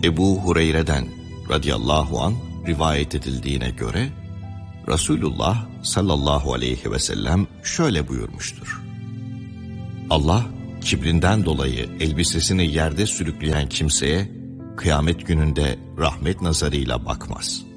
Ebu Hureyre'den radıyallahu an rivayet edildiğine göre Resulullah sallallahu aleyhi ve sellem şöyle buyurmuştur: Allah kibrinden dolayı elbisesini yerde sürükleyen kimseye kıyamet gününde rahmet nazarıyla bakmaz.